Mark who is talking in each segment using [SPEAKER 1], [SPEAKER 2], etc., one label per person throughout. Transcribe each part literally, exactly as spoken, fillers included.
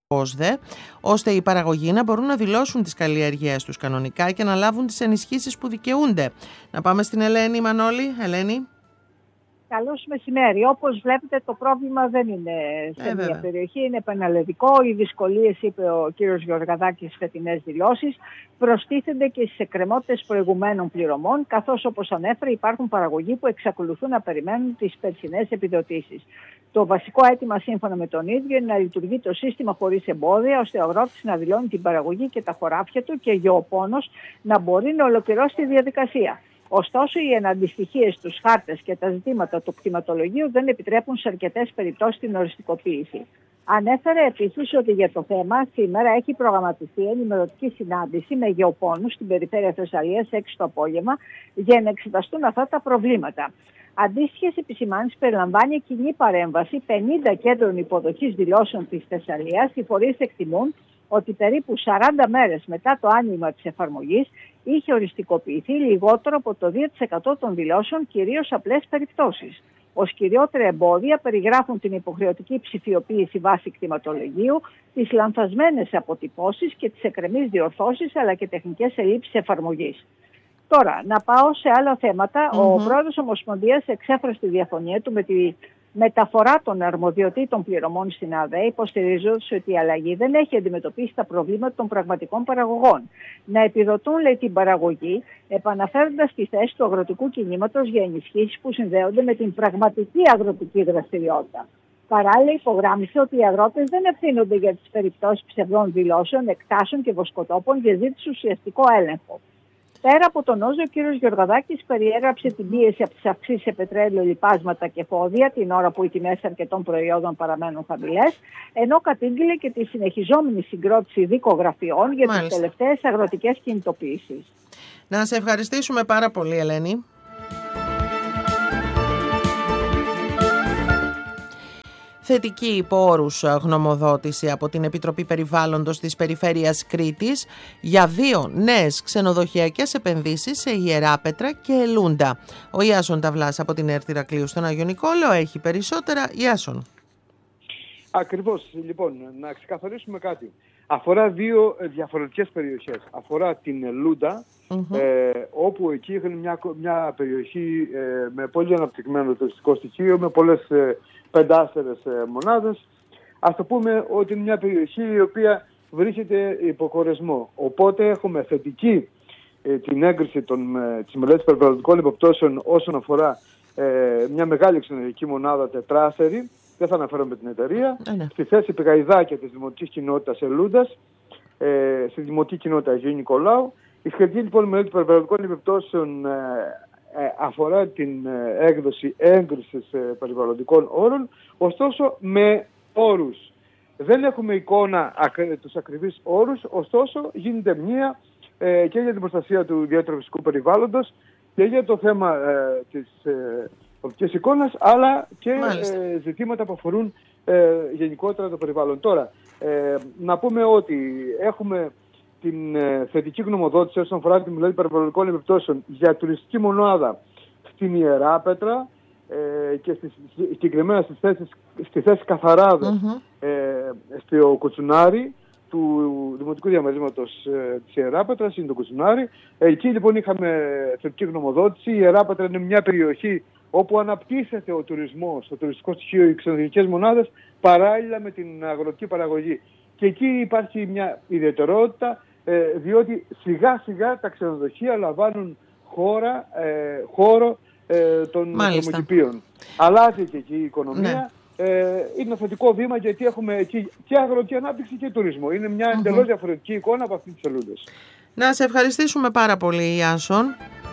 [SPEAKER 1] Πώς δε, ώστε οι παραγωγοί να μπορούν να δηλώσουν τις καλλιέργειές τους κανονικά και να λάβουν τις ενισχύσεις που δικαιούνται. Να πάμε στην Ελένη Μανώλη. Ελένη.
[SPEAKER 2] Καλώς μεσημέρι. Όπως βλέπετε, το πρόβλημα δεν είναι σε
[SPEAKER 1] ε,
[SPEAKER 2] μια
[SPEAKER 1] βέβαια.
[SPEAKER 2] περιοχή, είναι πανελλαδικό. Οι δυσκολίες, είπε ο κύριος Γεωργαδάκης στις φετινές δηλώσεις, προστίθενται και στις εκκρεμότητες προηγουμένων πληρωμών, καθώς, όπως ανέφερε, υπάρχουν παραγωγοί που εξακολουθούν να περιμένουν τις περσινές επιδοτήσεις. Το βασικό αίτημα, σύμφωνα με τον ίδιο, είναι να λειτουργεί το σύστημα χωρίς εμπόδια, ώστε ο αγρότης να δηλώνει την παραγωγή και τα χωράφια του και γεωπόνος να μπορεί να ολοκληρώσει τη διαδικασία. Ωστόσο, οι εναντιστοιχίες στους χάρτες και τα ζητήματα του κτηματολογίου δεν επιτρέπουν σε αρκετές περιπτώσεις την οριστικοποίηση. Ανέφερε επίσης ότι για το θέμα σήμερα έχει προγραμματιστεί ενημερωτική συνάντηση με γεωπόνους στην περιφέρεια Θεσσαλίας έξι το απόγευμα για να εξεταστούν αυτά τα προβλήματα. Αντίστοιχες επισημάνσεις περιλαμβάνει κοινή παρέμβαση πενήντα κέντρων υποδοχής δηλώσεων της Θεσσαλίας. Οι φορείς εκτιμούν ότι περίπου σαράντα μέρες μετά το άνοιγμα της εφαρμογής είχε οριστικοποιηθεί λιγότερο από το δύο τοις εκατό των δηλώσεων, κυρίως απλές περιπτώσεις. Ως κυριότερα εμπόδια περιγράφουν την υποχρεωτική ψηφιοποίηση βάση κτηματολογίου, τις λανθασμένες αποτυπώσεις και τις εκκρεμείς διορθώσεις, αλλά και τεχνικές ελλείψεις εφαρμογής. Τώρα, να πάω σε άλλα θέματα. Mm-hmm. Ο πρόεδρος Ομοσπονδίας εξέφρασε τη διαφωνία του με τη μεταφορά των αρμοδιοτήτων πληρωμών στην ΑΔΕ, υποστηρίζοντας ότι η αλλαγή δεν έχει αντιμετωπίσει τα προβλήματα των πραγματικών παραγωγών. Να επιδοτούν, λέει, την παραγωγή, επαναφέροντας τη θέση του αγροτικού κινήματος για ενισχύσεις που συνδέονται με την πραγματική αγροτική δραστηριότητα. Παράλληλα, υπογράμμισε ότι οι αγρότες δεν ευθύνονται για τις περιπτώσεις ψευδών δηλώσεων, εκτάσεων και βοσκοτόπων και ζήτησε ουσιαστικό έλεγχο. Πέρα από τον Όζο, ο κύριος Γεωργαδάκης περιέγραψε την πίεση από τις αυξήσεις σε πετρέλαιο, λιπάσματα και φώδια, την ώρα που οι τιμές αρκετών προϊόντων παραμένουν χαμηλές, ενώ κατήγγειλε και τη συνεχιζόμενη συγκρότηση δικογραφιών για Μάλιστα. τις τελευταίες αγροτικές κινητοποιήσεις.
[SPEAKER 1] Να σε ευχαριστήσουμε πάρα πολύ, Ελένη. Θετική υπό όρους γνωμοδότηση από την Επιτροπή Περιβάλλοντος της Περιφέρειας Κρήτης για δύο νέες ξενοδοχειακές επενδύσεις σε Ιεράπετρα και Ελούντα. Ο Ιάσον Ταυλάς από την ΕΡΤ Ηρακλείου στον Άγιο Νικόλαο έχει περισσότερα. Ιάσον.
[SPEAKER 3] Ακριβώς. Λοιπόν, να ξεκαθαρίσουμε κάτι. Αφορά δύο διαφορετικές περιοχές. Αφορά την Ελούντα, mm-hmm. ε, όπου εκεί είχαν μια, μια περιοχή ε, με πολύ αναπτυγμένο τουριστικό στοιχείο, με πολλές ε, πεντάστερες ε, μονάδες. Ας το πούμε ότι είναι μια περιοχή η οποία βρίσκεται υπό κορεσμό. Οπότε έχουμε θετική ε, την έγκριση των, ε, της μελέτης περιβαλλοντικών επιπτώσεων όσον αφορά ε, μια μεγάλη ξενοδοχειακή μονάδα τετράστερη. Δεν θα αναφέρομαι την εταιρεία. Ε, στη θέση πηγαϊδάκια της Δημοτικής Κοινότητας Ελούντας, ε, στη Δημοτική Κοινότητα Αγίου Νικολάου. Η σχετική λοιπόν μελέτη περιβαλλοντικών επιπτώσεων ε, ε, αφορά την ε, έκδοση έγκρισης ε, περιβαλλοντικών όρων, ωστόσο με όρους. Δεν έχουμε εικόνα ακ, τους ακριβείς όρους, ωστόσο γίνεται μία ε, και για την προστασία του ιδιαίτερου φυσικού περιβάλλοντος και για το θέμα ε, της ε, οπτικής εικόνας, αλλά και ε, ζητήματα που αφορούν ε, γενικότερα το περιβάλλον. Τώρα, ε, να πούμε ότι έχουμε την ε, θετική γνωμοδότηση όσον αφορά τη μελέτη περιβαλλοντικών επιπτώσεων για τουριστική μονάδα στην Ιεράπετρα ε, και στη, συγκεκριμένα στις θέσεις, στη θέση Καθαράδος mm-hmm. ε, στο Κουτσουνάρι του Δημοτικού Διαμερίσματος ε, της Ιεράπετρας, είναι το Κουτσουνάρι. Εκεί λοιπόν είχαμε θετική γνωμοδότηση. Η Ιεράπετρα είναι μια περιοχή όπου αναπτύσσεται ο τουρισμός, το τουριστικό στοιχείο, οι ξενοδοχειακές μονάδες, παράλληλα με την αγροτική παραγωγή. Και εκεί υπάρχει μια ιδιαιτερότητα, ε, διότι σιγά σιγά τα ξενοδοχεία λαμβάνουν χώρα, ε, χώρο ε, των δρομοκηπίων. Αλλάζει και εκεί η οικονομία. Ναι. Ε, είναι ένα θετικό βήμα, γιατί έχουμε εκεί και αγροτική ανάπτυξη και τουρισμό. Είναι μια mm-hmm. εντελώς διαφορετική εικόνα από αυτή τις Ελούντες.
[SPEAKER 1] Να σε ευχαριστήσουμε πάρα πολύ, Ιάσον.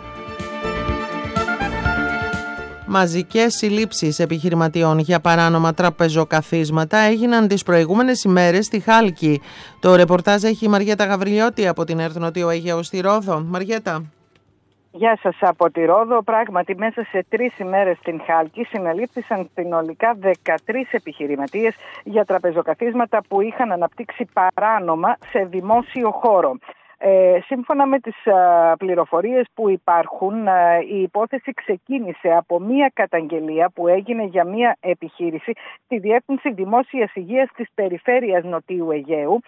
[SPEAKER 1] Μαζικές συλλήψεις επιχειρηματιών για παράνομα τραπεζοκαθίσματα έγιναν τις προηγούμενες ημέρες στη Χάλκη. Το ρεπορτάζ έχει η Μαριέτα Γαβριλιώτη από την ΕΡΤ Νοτιού Αιγαίου στη Ρόδο. Μαριέτα.
[SPEAKER 4] Γεια σας από τη Ρόδο. Πράγματι, μέσα σε τρεις ημέρες στην Χάλκη συνελήφθησαν συνολικά δεκατρείς επιχειρηματίες για τραπεζοκαθίσματα που είχαν αναπτύξει παράνομα σε δημόσιο χώρο. Ε, σύμφωνα με τις α, πληροφορίες που υπάρχουν, α, η υπόθεση ξεκίνησε από μία καταγγελία που έγινε για μία επιχείρηση στη Διεύθυνση Δημόσιας Υγείας της Περιφέρειας Νοτιού Αιγαίου.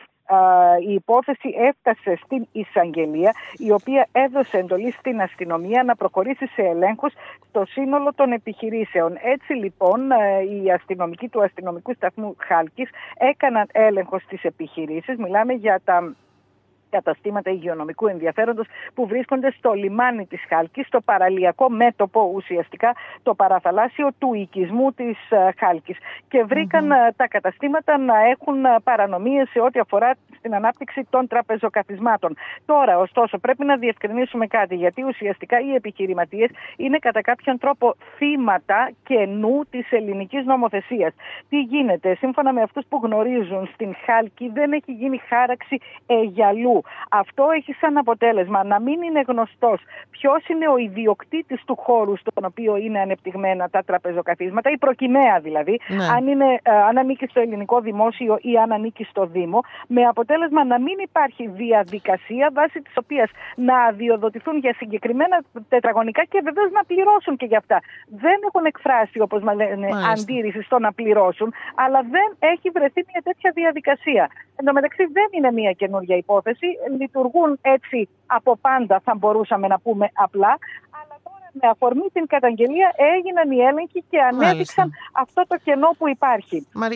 [SPEAKER 4] Η υπόθεση έφτασε στην εισαγγελία, η οποία έδωσε εντολή στην αστυνομία να προχωρήσει σε ελέγχους στο σύνολο των επιχειρήσεων. Έτσι λοιπόν οι αστυνομικοί του αστυνομικού σταθμού Χάλκης έκαναν έλεγχο στις επιχειρήσεις. Μιλάμε για τα καταστήματα υγειονομικού ενδιαφέροντος που βρίσκονται στο λιμάνι της Χάλκης, στο παραλιακό μέτωπο ουσιαστικά, το παραθαλάσσιο του οικισμού της Χάλκης. Και βρήκαν mm-hmm. τα καταστήματα να έχουν παρανομίες σε ό,τι αφορά στην ανάπτυξη των τραπεζοκαθισμάτων. Τώρα, ωστόσο, πρέπει να διευκρινίσουμε κάτι, γιατί ουσιαστικά οι επιχειρηματίες είναι κατά κάποιον τρόπο θύματα κενού της ελληνικής νομοθεσίας. Τι γίνεται? Σύμφωνα με αυτούς που γνωρίζουν, στην Χάλκη δεν έχει γίνει χάραξη αιγιαλού. Αυτό έχει σαν αποτέλεσμα να μην είναι γνωστός ποιος είναι ο ιδιοκτήτης του χώρου στον οποίο είναι ανεπτυγμένα τα τραπεζοκαθίσματα, η προκυμαία δηλαδή, ναι. αν, είναι, αν ανήκει στο ελληνικό δημόσιο ή αν ανήκει στο Δήμο, με αποτέλεσμα να μην υπάρχει διαδικασία βάσει της οποίας να αδειοδοτηθούν για συγκεκριμένα τετραγωνικά και βεβαίως να πληρώσουν και για αυτά. Δεν έχουν εκφράσει, όπως μας λένε, Μάλιστα. αντίρρηση στο να πληρώσουν, αλλά δεν έχει βρεθεί μια τέτοια διαδικασία. Εν τω μεταξύ δεν είναι μια καινούργια υπόθεση. Λειτουργούν έτσι από πάντα, θα μπορούσαμε να πούμε απλά, αλλά τώρα με αφορμή την καταγγελία έγιναν οι έλεγχοι και ανέδειξαν Μάλιστα. αυτό το κενό που υπάρχει.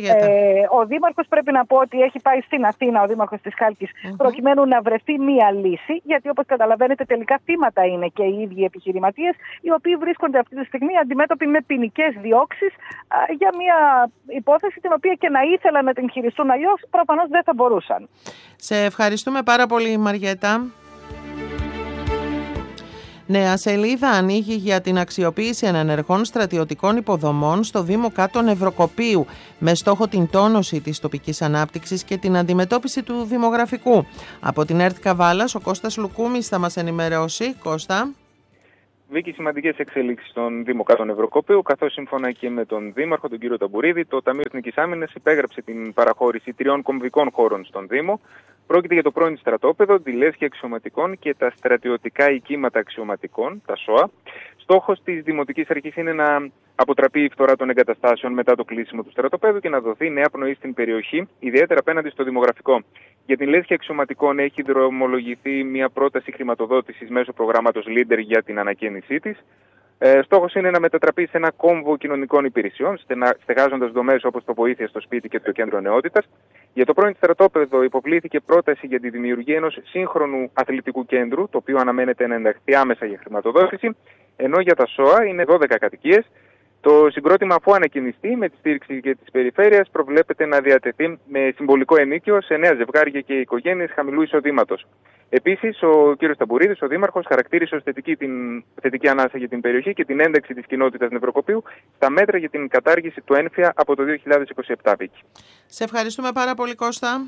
[SPEAKER 4] Ε, ο Δήμαρχος, πρέπει να πω ότι έχει πάει στην Αθήνα, ο Δήμαρχος της Χάλκης, mm-hmm. προκειμένου να βρεθεί μία λύση, γιατί όπως καταλαβαίνετε τελικά θύματα είναι και οι ίδιοι επιχειρηματίες, οι οποίοι βρίσκονται αυτή τη στιγμή αντιμέτωποι με ποινικές διώξεις α, για μία υπόθεση την οποία και να ήθελαν να την χειριστούν αλλιώς, προφανώς δεν θα μπορούσαν.
[SPEAKER 1] Σε ευχαριστούμε πάρα πολύ, Μαριέτα. Νέα σελίδα ανοίγει για την αξιοποίηση ανενεργών στρατιωτικών υποδομών στο Δήμο Κάτων Ευρωκοπείου με στόχο την τόνωση της τοπικής ανάπτυξης και την αντιμετώπιση του δημογραφικού. Από την ΕΡΤ Καβάλας, ο Κώστας Λουκούμης θα μας ενημερώσει. Κώστα.
[SPEAKER 5] Βίκη, σημαντικές εξελίξεις στον Δήμο Κάτων Ευρωκοπείου, καθώς σύμφωνα και με τον Δήμαρχο, τον κύριο Ταμπουρίδη, το Ταμείο Εθνικής Άμυνας υπέγραψε την παραχώρηση τριών κομβικών χώρων στον Δήμο. Πρόκειται για το πρώην στρατόπεδο, τη λέσχη αξιωματικών και τα στρατιωτικά οικήματα αξιωματικών, τα ΣΟΑ. Στόχος της Δημοτικής Αρχής είναι να αποτραπεί η φθορά των εγκαταστάσεων μετά το κλείσιμο του στρατοπέδου και να δοθεί νέα πνοή στην περιοχή, ιδιαίτερα απέναντι στο δημογραφικό. Για την λέσχη αξιωματικών έχει δρομολογηθεί μια πρόταση χρηματοδότησης μέσω προγράμματος Leader για την ανακαίνισή της. Ε, στόχος είναι να μετατραπεί σε ένα κόμβο κοινωνικών υπηρεσιών, στεγάζοντας δομές όπως το βοήθεια στο σπίτι και το κέντρο νεότητας. Για το πρώην στρατόπεδο υποβλήθηκε πρόταση για τη δημιουργία ενός σύγχρονου αθλητικού κέντρου, το οποίο αναμένεται να ενταχθεί άμεσα για χρηματοδότηση, ενώ για τα ΣΟΑ είναι δώδεκα κατοικίες. Το συγκρότημα, αφού ανακοινιστεί με τη στήριξη και της περιφέρειας, προβλέπεται να διατεθεί με συμβολικό ενίκιο σε νέα ζευγάρια και οικογένειες χαμηλού εισοδήματος. Επίσης, ο κ. Ταμπουρίδης, ο Δήμαρχος, χαρακτήρισε ως θετική την θετική ανάσα για την περιοχή και την ένταξη της κοινότητας Νευροκοπείου στα μέτρα για την κατάργηση του ένφια από το δύο χιλιάδες είκοσι επτά. Βίκη.
[SPEAKER 1] Σε ευχαριστούμε πάρα πολύ, Κώστα.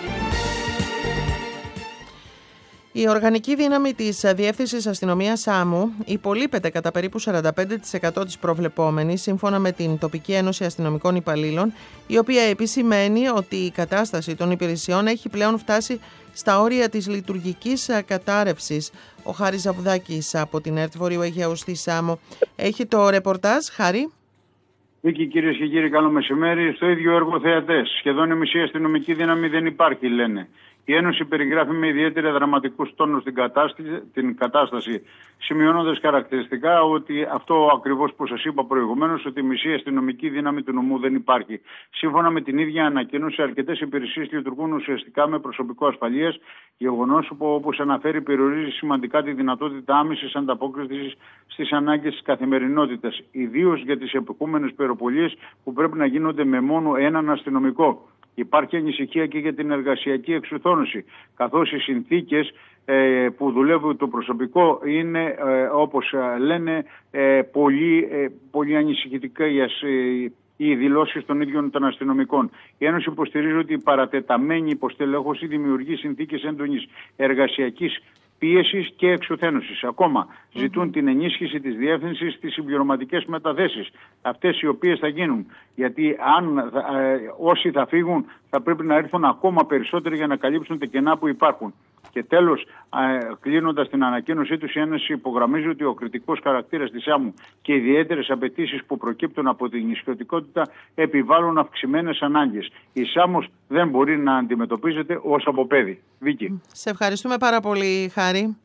[SPEAKER 1] Η οργανική δύναμη της Διεύθυνσης Αστυνομίας Σάμου υπολείπεται κατά περίπου σαράντα πέντε τοις εκατό της προβλεπόμενης, σύμφωνα με την Τοπική Ένωση Αστυνομικών Υπαλλήλων, η οποία επισημαίνει ότι η κατάσταση των υπηρεσιών έχει πλέον φτάσει στα όρια της λειτουργικής κατάρρευσης. Ο Χάρης Ζαβουδάκης από την ΕΡΤ Βορείου Αιγαίου στη Σάμο έχει το ρεπορτάζ. Χάρη.
[SPEAKER 6] Βίκη, κυρίες και κύριοι, καλό μεσημέρι. Στο ίδιο έργο θεατές. Σχεδόν η μισή αστυνομική δύναμη δεν υπάρχει, λένε. Η Ένωση περιγράφει με ιδιαίτερα δραματικούς τόνους την κατάσταση, την κατάσταση σημειώνοντας χαρακτηριστικά ότι αυτό ακριβώς που σας είπα προηγουμένως, ότι η μισή αστυνομική δύναμη του νομού δεν υπάρχει. Σύμφωνα με την ίδια ανακοίνωση, αρκετές υπηρεσίες λειτουργούν ουσιαστικά με προσωπικό ασφαλείας, γεγονός που, όπως αναφέρει, περιορίζει σημαντικά τη δυνατότητα άμεσης ανταπόκρισης στις ανάγκες της καθημερινότητας, ιδίως για τις επικούμενες πυροπολίες που πρέπει να γίνονται με μόνο έναν αστυνομικό. Υπάρχει ανησυχία και για την εργασιακή εξουθόνωση, καθώς οι συνθήκες ε, που δουλεύει το προσωπικό είναι, ε, όπως ε, λένε, ε, πολύ, ε, πολύ ανησυχητικές ε, οι δηλώσεις των ίδιων των αστυνομικών. Η Ένωση υποστηρίζει ότι η παρατεταμένη υποστελέχωση δημιουργεί συνθήκες έντονης εργασιακής πίεσης και εξουθένωσης. Ακόμα mm-hmm. ζητούν την ενίσχυση της διεύθυνσης στις συμπληρωματικές μεταθέσεις, αυτές οι οποίες θα γίνουν. Γιατί αν ε, όσοι θα φύγουν θα πρέπει να έρθουν ακόμα περισσότεροι για να καλύψουν τα κενά που υπάρχουν. Και τέλος, κλείνοντας την ανακοίνωσή τους, η Ένωση υπογραμμίζει ότι ο κριτικός χαρακτήρας της άμμου και οι ιδιαίτερες απαιτήσεις που προκύπτουν από την νησιωτικότητα επιβάλλουν αυξημένες ανάγκες. Η Σάμος δεν μπορεί να αντιμετωπίζεται ως αποπέδη. Βίκη.
[SPEAKER 1] Σε ευχαριστούμε πάρα πολύ, Χάρη.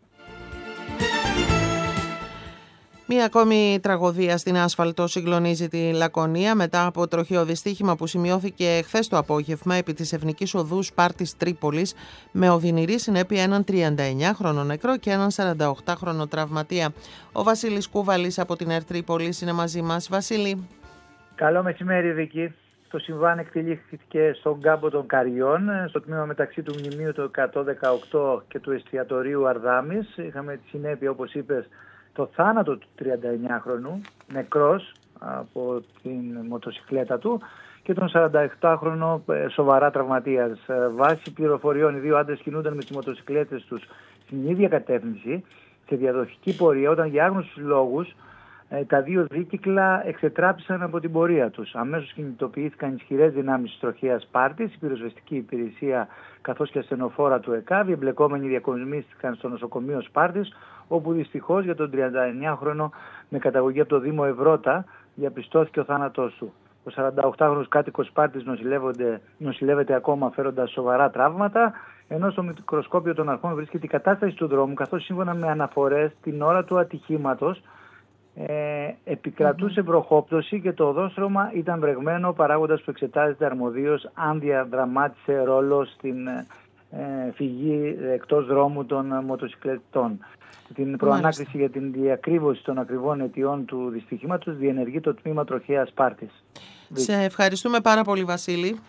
[SPEAKER 1] Μία ακόμη τραγωδία στην άσφαλτο συγκλονίζει τη Λακωνία μετά από τροχαίο δυστύχημα που σημειώθηκε χθες το απόγευμα επί της Ευνικής Οδού Σπάρτης Τρίπολης, με οδυνηρή συνέπεια έναν τριανταεννιάχρονο νεκρό και έναν σαρανταοκτάχρονο τραυματία. Ο Βασίλης Κούβαλης από την ΕΡΤ Τρίπολης είναι μαζί μας. Βασίλη.
[SPEAKER 7] Καλό μεσημέρι, Βίκη. Το συμβάν εκτελήθηκε στον κάμπο των Καριών, στο τμήμα μεταξύ του μνημείου του εκατόν δεκαοκτώ και του εστιατορίου Αρδάμης. Είχαμε τη συνέπεια, όπως είπες, το θάνατο του τριανταεννιάχρονου, νεκρός από την μοτοσικλέτα του, και τον σαρανταεπτάχρονο σοβαρά τραυματίας. Βάσει πληροφοριών, οι δύο άντρες κινούνταν με τις μοτοσικλέτες τους στην ίδια κατεύθυνση, σε διαδοχική πορεία, όταν για άγνωστους λόγους τα δύο δίκυκλα εξετράπησαν από την πορεία τους. Αμέσως κινητοποιήθηκαν ισχυρές δυνάμεις της τροχαίας Σπάρτης, η πυροσβεστική υπηρεσία καθώς και ασθενοφόρα του ΕΚΑΒ. Οι εμπλεκόμενοι διακομισμίστηκαν στο νοσοκομείο Σπάρτης, όπου δυστυχώς για τον τριανταεννιάχρονο με καταγωγή από το Δήμο Ευρώτα διαπιστώθηκε ο θάνατός του. Ο σαρανταοκτάχρονος κάτοικος Σπάρτης νοσηλεύεται ακόμα φέροντας σοβαρά τραύματα, ενώ στο μικροσκόπιο των αρχών βρίσκεται η κατάσταση του δρόμου, καθώς σύμφωνα με αναφορές την ώρα του ατυχήματος Ε, επικρατούσε βροχόπτωση και το οδόστρωμα ήταν βρεγμένο, παράγοντας που εξετάζεται αρμοδίως αν διαδραμάτισε ρόλο στην ε, φυγή εκτός δρόμου των μοτοσυκλετών. Την προανάκριση Μάλιστα. για την διακρύβωση των ακριβών αιτιών του δυστυχήματος διενεργεί το τμήμα τροχαίας Σπάρτης.
[SPEAKER 1] Σε ευχαριστούμε πάρα πολύ, Βασίλη.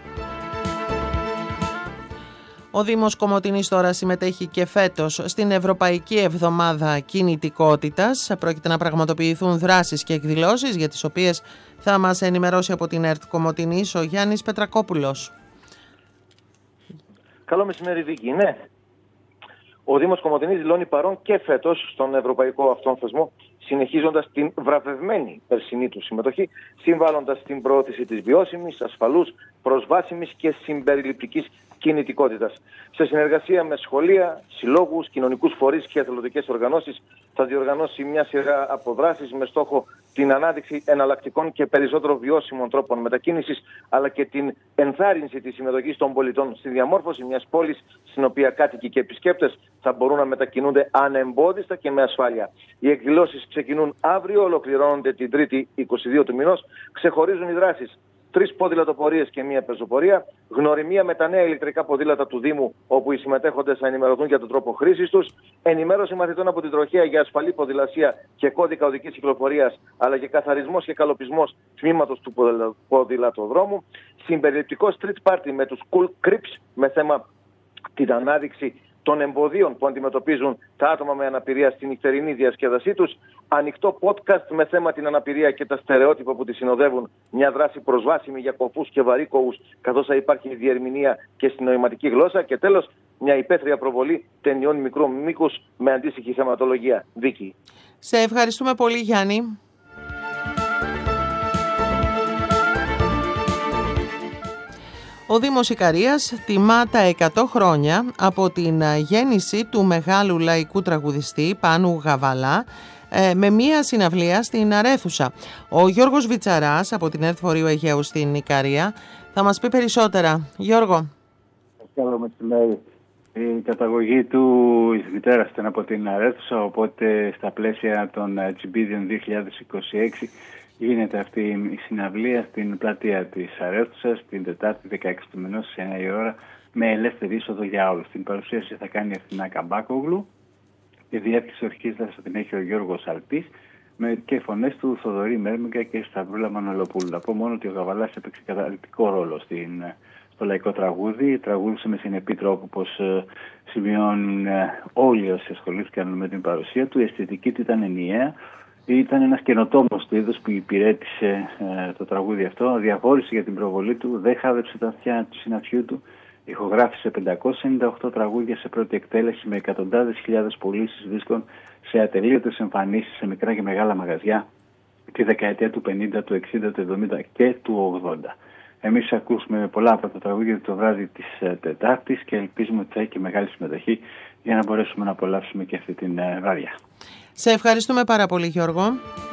[SPEAKER 1] Ο Δήμος Κομοτηνής τώρα συμμετέχει και φέτος στην Ευρωπαϊκή Εβδομάδα Κινητικότητας. Πρόκειται να πραγματοποιηθούν δράσεις και εκδηλώσεις για τις οποίες θα μας ενημερώσει από την ΕΡΤ Κομοτηνής ο Γιάννης Πετρακόπουλος.
[SPEAKER 8] Καλό μεσημέρι, Βίκη. Ναι. Ο Δήμος Κομοτηνής δηλώνει παρόν και φέτος στον Ευρωπαϊκό αυτόν θεσμό, συνεχίζοντας την βραβευμένη περσινή του συμμετοχή, συμβάλλοντας στην προώθηση της βιώσιμης, ασφαλούς, προσβάσιμης και συμπεριληπτικής κινητικότητας. Σε συνεργασία με σχολεία, συλλόγους, κοινωνικούς φορείς και εθελοντικές οργανώσεις, θα διοργανώσει μια σειρά από δράσεις με στόχο την ανάδειξη εναλλακτικών και περισσότερο βιώσιμων τρόπων μετακίνησης, αλλά και την ενθάρρυνση της συμμετοχής των πολιτών στη διαμόρφωση μιας πόλης στην οποία κάτοικοι και επισκέπτες θα μπορούν να μετακινούνται ανεμπόδιστα και με ασφάλεια. Οι εκδηλώσεις ξεκινούν αύριο, ολοκληρώνονται την Τρίτη είκοσι δύο του μηνός. Ξεχωρίζουν οι δράσεις: τρεις ποδηλατοπορίες και μία πεζοπορία, γνωριμία με τα νέα ηλεκτρικά ποδήλατα του Δήμου, όπου οι συμμετέχοντες θα ενημερωθούν για τον τρόπο χρήσης τους, ενημέρωση μαθητών από την τροχέα για ασφαλή ποδηλασία και κώδικα οδικής κυκλοφορίας, αλλά και καθαρισμός και καλοπισμός τμήματος του ποδηλατοδρόμου, συμπεριληπτικό street party με τους cool creeps με θέμα την ανάδειξη των εμποδίων που αντιμετωπίζουν τα άτομα με αναπηρία στην νυχτερινή διασκέδασή τους, ανοιχτό podcast με θέμα την αναπηρία και τα στερεότυπα που τη συνοδεύουν, μια δράση προσβάσιμη για κοφούς και βαρύκοους, καθώς θα υπάρχει διερμηνία και στην νοηματική γλώσσα, και τέλος μια υπαίθρια προβολή ταινιών μικρού μήκους με αντίστοιχη θεματολογία. Βίκη.
[SPEAKER 1] Σε ευχαριστούμε πολύ, Γιάννη. Ο Δήμος Ικαρίας τιμά τα εκατό χρόνια από την γέννηση του μεγάλου λαϊκού τραγουδιστή Πάνου Γαβαλά με μία συναυλία στην Αρέθουσα. Ο Γιώργος Βιτσαράς από την ΕΡΤ Βορείου Αιγαίου στην Ικαρία θα μας πει περισσότερα. Γιώργο.
[SPEAKER 9] Καλό μεσημέρι. Η καταγωγή του της μητέρας ήταν από την Αρέθουσα, οπότε στα πλαίσια των Τσιμπίδιων δύο χιλιάδες είκοσι έξι γίνεται αυτή η συναυλία στην πλατεία της Αρέθουσας την Τετάρτη δεκαέξι του μηνός σε εννιά η ώρα, με ελεύθερη είσοδο για όλους. Την παρουσίαση θα κάνει η Αθηνά Καμπάκογλου. Η διεύθυνση ορχήστρας θα την έχει ο Γιώργος Αλτής, με και φωνές του Θοδωρή Μέρμιγκα και Σταυρούλα Μανολοπούλου. Να πω μόνο ότι ο Γαβαλάς έπαιξε καταλυτικό ρόλο στην, στο λαϊκό τραγούδι. Τραγούδισε με συνεπή τρόπο, όπως ε, σημειώνουν ε, όλοι όσοι ασχολήθηκαν με την παρουσία του. Η αισθητική του ήταν ενιαία. Ήταν ένας καινοτόμος του είδους που υπηρέτησε ε, το τραγούδι αυτό. Διαχώρισε για την προβολή του, δεν χάδεψε τα αυτιά του συναφιού του. Ηχογράφησε πεντακόσια ενενήντα οκτώ τραγούδια σε πρώτη εκτέλεση με εκατοντάδες χιλιάδες πωλήσεις δίσκων σε ατελείωτες εμφανίσεις σε μικρά και μεγάλα μαγαζιά τη δεκαετία του πενήντα, του εξήντα, του εβδομήντα και του ογδόντα. Εμείς ακούσουμε πολλά από τα τραγούδια το βράδυ της Τετάρτης και ελπίζουμε ότι θα έχει και μεγάλη συμμετοχή για να μπορέσουμε να απολαύσουμε και αυτή την βραδιά.
[SPEAKER 1] Σε ευχαριστούμε πάρα πολύ, Γιώργο.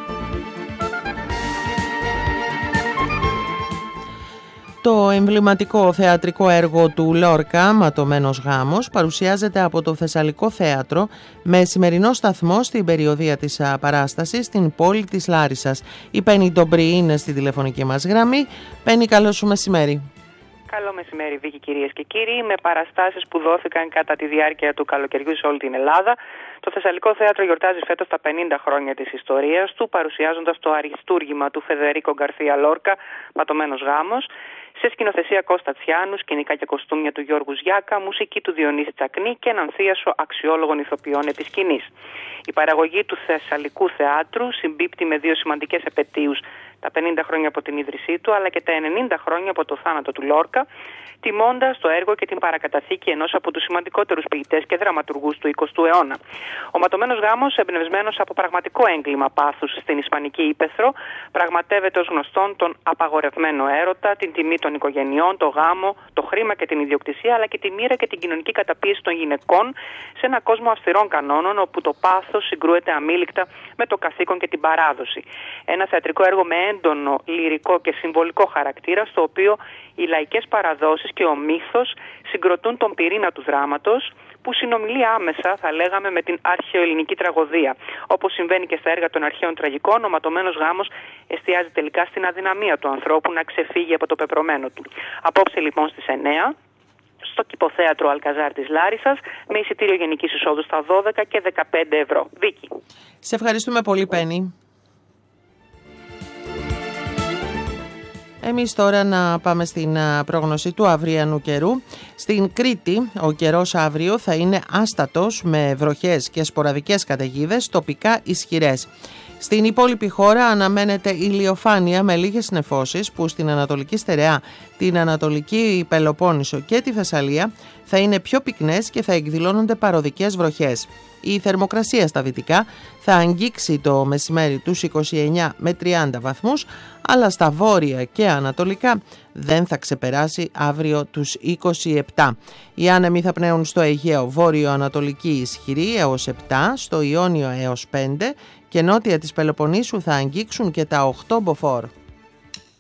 [SPEAKER 1] Το εμβληματικό θεατρικό έργο του Λόρκα, «Ματωμένος γάμος», παρουσιάζεται από το Θεσσαλικό Θέατρο με σημερινό σταθμό στην περιοδία της παράστασης στην πόλη της Λάρισσας. Η Πέννη Ντομπρή είναι στη τηλεφωνική μας γραμμή. Πέννη, καλό σου μεσημέρι.
[SPEAKER 10] Καλό μεσημέρι, Βίκη, κυρίες και κύριοι. Με παραστάσεις που δόθηκαν κατά τη διάρκεια του καλοκαιριού σε όλη την Ελλάδα, το Θεσσαλικό Θέατρο γιορτάζει φέτος τα πενήντα χρόνια της ιστορίας του, παρουσιάζοντας το αριστούργημα του Φεδερίκο Γκαρθία Λόρκα, «Ματωμένος γάμος», σε σκηνοθεσία Κώστα Τσιάνου, σκηνικά και κοστούμια του Γιώργου Ζιάκα, μουσική του Διονύση Τσακνή και έναν θίασο αξιόλογων ηθοποιών επί σκηνής. Η παραγωγή του Θεσσαλικού Θεάτρου συμπίπτει με δύο σημαντικές επετείους, τα πενήντα χρόνια από την ίδρυσή του, αλλά και τα ενενήντα χρόνια από το θάνατο του Λόρκα, τιμώντας το έργο και την παρακαταθήκη ενός από τους σημαντικότερους ποιητές και δραματουργούς του εικοστού αιώνα. Ο Ματωμένος γάμος, εμπνευσμένος από πραγματικό έγκλημα πάθους στην Ισπανική Ύπαιθρο, πραγματεύεται ως γνωστόν τον απαγορευμένο έρωτα, την τιμή των οικογενειών, το γάμο, το χρήμα και την ιδιοκτησία, αλλά και τη μοίρα και την κοινωνική καταπίεση των γυναικών σε ένα κόσμο αυστηρών κανόνων, όπου το πάθος συγκρούεται αμήλικτα με το καθήκον και την παράδοση. Ένα θεατρικό έργο με έντονο λυρικό και συμβολικό χαρακτήρα, στο οποίο οι λαϊκές παραδόσεις και ο μύθος συγκροτούν τον πυρήνα του δράματος, που συνομιλεί άμεσα, θα λέγαμε, με την αρχαιοελληνική τραγωδία. Όπως συμβαίνει και στα έργα των αρχαίων τραγικών, ο Ματωμένος γάμος εστιάζει τελικά στην αδυναμία του ανθρώπου να ξεφύγει από το πεπρωμένο του. Απόψε λοιπόν στις εννιά, στο Κηποθέατρο Αλκαζάρ της Λάρισσας, με εισιτήριο γενικής εισόδου στα δώδεκα και δεκαπέντε ευρώ. Βίκη.
[SPEAKER 1] Σε ευχαριστούμε πολύ, Πέννη. Εμείς τώρα να πάμε στην πρόγνωση του αυριανού καιρού. Στην Κρήτη ο καιρός αύριο θα είναι άστατος με βροχές και σποραδικές καταιγίδες, τοπικά ισχυρές. Στην υπόλοιπη χώρα αναμένεται ηλιοφάνεια με λίγες νεφώσεις που στην Ανατολική Στερεά, την Ανατολική Πελοπόννησο και τη Θεσσαλία θα είναι πιο πυκνές και θα εκδηλώνονται παροδικές βροχές. Η θερμοκρασία στα δυτικά θα αγγίξει το μεσημέρι τους είκοσι εννιά με τριάντα βαθμούς, αλλά στα βόρεια και ανατολικά δεν θα ξεπεράσει αύριο τους είκοσι επτά. Οι άνεμοι θα πνέουν στο Αιγαίο βόρειο-ανατολική ισχυρή έως επτά, στο Ιόνιο έως πέντε και νότια της Πελοποννήσου θα αγγίξουν και τα οκτώ μποφόρ.